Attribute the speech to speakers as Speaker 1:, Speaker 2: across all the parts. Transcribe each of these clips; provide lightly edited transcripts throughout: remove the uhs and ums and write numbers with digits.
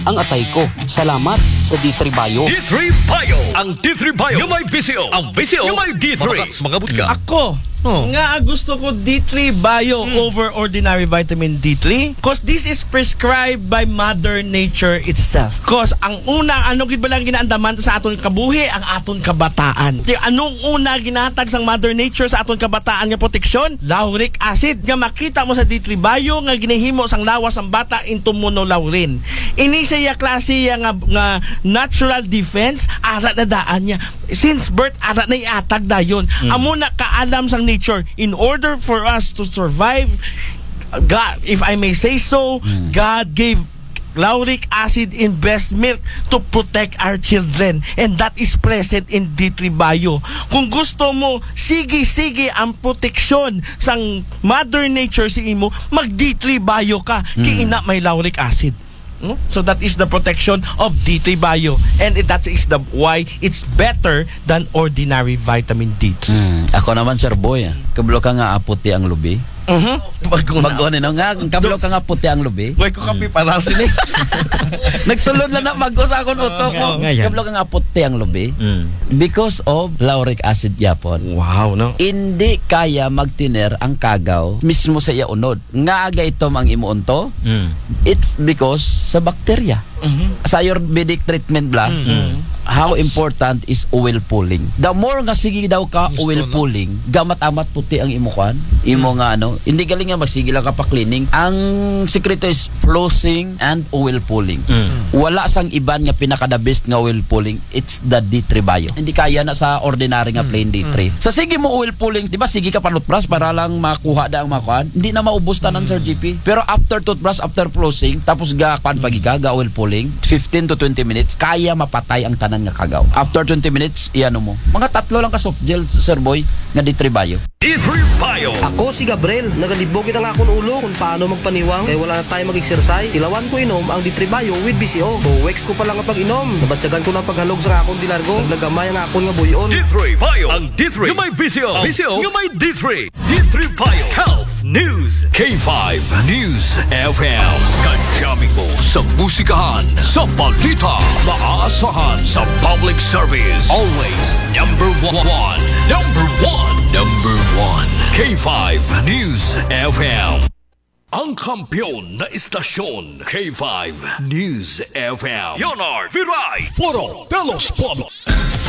Speaker 1: ang atay ko. Salamat sa D3 Bio.
Speaker 2: D3 Bio. Ang D3 Bio. Yung may VCO. Ang VCO. Yung may D3. Mga butka.
Speaker 3: Ako, nga gusto ko D3 Bio over ordinary vitamin D3 because this is prescribed by Mother Nature itself. Because ang una, ano gid ba lang ginaandaman sa aton kabuhi, ang aton kabataan. Anong una ginatag sang Mother Nature sa aton kabataan nga proteksyon? Lauric acid. Nga makita mo sa D3 Bio nga ginahimo sang lawas ang bata into monolaurin. Ini siya klase nga natural defense ara na daan niya. Since birth ara na iatag dayon. Amo na kaalam sang nature in order for us to survive. God, if I may say so, God gave lauric acid in breast milk to protect our children, and that is present in D3 Bio. Kung gusto mo sige ang proteksyon sang Mother Nature si imo, mag D3 Bio ka kay ina may lauric acid. So that is the protection of D3 Bio, and that is the why it's better than ordinary vitamin D3.
Speaker 4: Ako naman, Sir Boy, kablo ka nga aputi ang lubi. Mag-unin nga, kablo ka nga puti ang lubi.
Speaker 3: Boy ko kapi para sini.
Speaker 4: Nagsulod lang na mag-o sa akong utok mo. Kablo ka nga puti ang lubi because of lauric acid yapon.
Speaker 3: Wow, no?
Speaker 4: Hindi kaya magtiner ang kagaw mismo sa iya unod. Nga aga itom ang imuunto. It's because sa bacteria. Sa Ayurvedic treatment bla, how important is oil pulling. The more nga sige daw ka oil pulling, gamat-amat puti ang imukan, imo nga hindi galing nga magsige lang ka pa cleaning. Ang sekreto is flossing and oil pulling. Wala sang iban nga pinaka-the best nga oil pulling, it's the D3 Bio. Hindi kaya na sa ordinary nga plain D3. Sa sige mo oil pulling, di ba sige ka pa toothbrush para lang makuha da ang makuan, hindi na maubos tanan Sir GP. Pero after toothbrush, after flossing, tapos ga oil pulling, 15 to 20 minutes, kaya mapatay ang tanan nga kagaw. After 20 minutes, iano mo. Mga 3 lang ka soft gel, Sir Boy, nga D3 Bio.
Speaker 2: D3 Bio.
Speaker 5: Ako si Gabriel, nagalibogin ang akong ulo kung paano magpaniwang kaya wala na tayo mag-exercise. Ilawan ko inom ang D3 Bio with BCO. 2 weeks ko pa lang ang pag-inom. Nabatsagan ko ng paghalog sa akong dilargo. Naglagamay ang akong nga buyon.
Speaker 2: D3 Bio. Ang D3. Yung may VCO. VCO. Yung may D3. D3 Bio. Health News. K5 News FM. Kajaming mo sa musikahan, sa balita, maaasahan sa public service. Always number one. Number one. Number one. K5 News FM. Ang kampiyon na istasyon, K5 News FM. Leonard Viray. Foro de los Pueblos.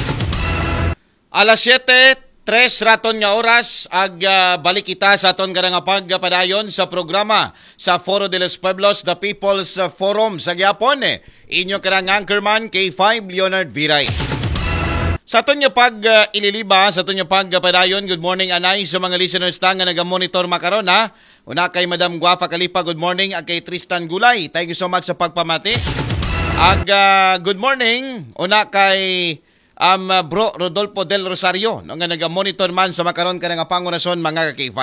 Speaker 6: Alas 7:03 raton nga oras balik kita sa aton nga pagpadayon sa programa sa Foro de los Pueblos, the People's Forum sa Gyapon. Inyo karang anchorman K5 Leonard Viray. Sa aton nga ililiba, sa aton nga pagpadayon, good morning anay sa mga listeners nga naga-monitor makaron ha. Una kay Madam Guafa Kalipa, good morning. Kay Tristan Gulay, thank you so much sa pagpamati. Good morning una kay Bro Rodolfo Del Rosario, nga naga-monitor man sa makaron ka nga pangunason mga K5.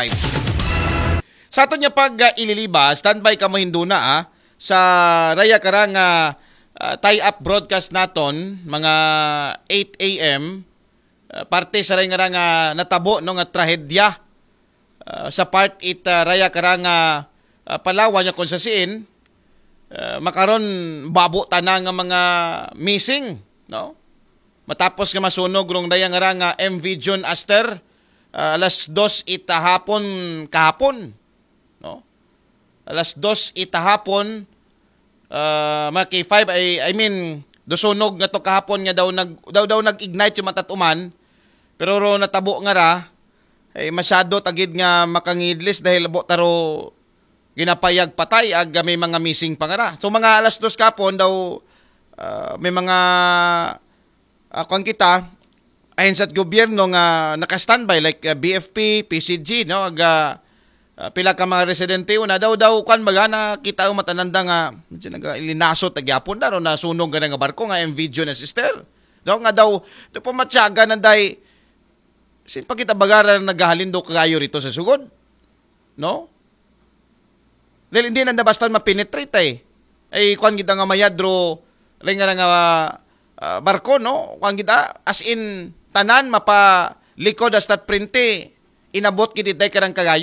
Speaker 6: Sa aton nga ililiba, standby ka mo hinduna sa raya karang tie-up broadcast naton mga 8 a.m. Parte sa rin nga natabo no nga trahedya sa part it raya karang Palawan nga kung sa siin makaron babo tana nga mga missing, no? Matapos nga masunog rong daya nga MV John Aster alas 2 itahapon kahapon, no? Alas 2 itahapon mga K5 I mean dosunog nga to kahapon nga daw nag-ignite yung matatuman, pero ro natabo nga ra ay masyado tagid nga makangidlis dahil labo taro ginapayag patay may mga missing pangara. So mga alas 2 kapon daw may mga kung kita ayon sa gobyerno nga naka-standby like BFP, PCG, no, pila ka mga residente una daw kan magana kita ang matananda nga ilinasot agyapon na ro na sunog nga barko nga MV John Sister, no, nga daw to pumatyaga nanday sin pa kita bagaran nagahalindok kayo rito sa sugod, no, dahil hindi na basta mapenetrate ay kuan kita nga mayadro ring nga barko, no, kuan kita as in tanan mapa likod hasta printe inabot kiti day karang kagayo.